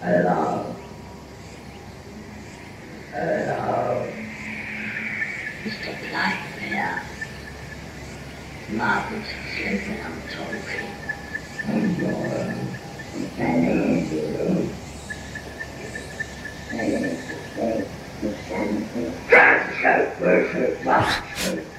Hello. Hello. Mr. Blackbeard. Margaret's sleeping, I'm talking. I'm going. I need you. I need to say something. That's so perfect,